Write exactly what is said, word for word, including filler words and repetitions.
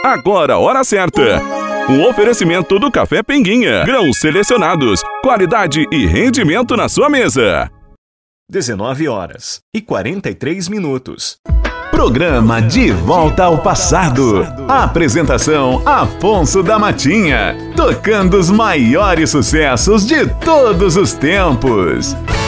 Agora a hora certa. Um oferecimento do Café Pinguinha. Grãos selecionados, qualidade e rendimento na sua mesa. dezenove horas e quarenta e três minutos. Programa De Volta ao Passado. Apresentação Afonso da Matinha. Tocando os maiores sucessos de todos os tempos.